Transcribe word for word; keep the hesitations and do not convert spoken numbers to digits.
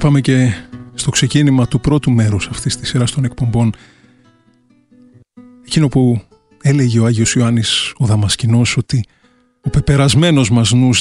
είπαμε και στο ξεκίνημα του πρώτου μέρους αυτής της σειράς των εκπομπών εκείνο που έλεγε ο Άγιος Ιωάννης ο Δαμασκηνός, ότι ο πεπερασμένος μας νους